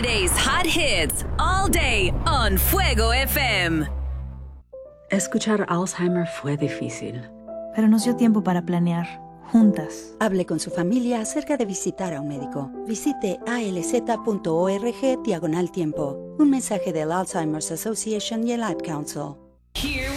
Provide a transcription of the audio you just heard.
Friday's hot hits all day on Fuego FM. Escuchar Alzheimer fue difícil, pero nos dio tiempo para planear, juntas. Hable con su familia acerca de visitar a un médico. Visite alz.org/tiempo. Un mensaje del Alzheimer's Association y el Ad Council. Here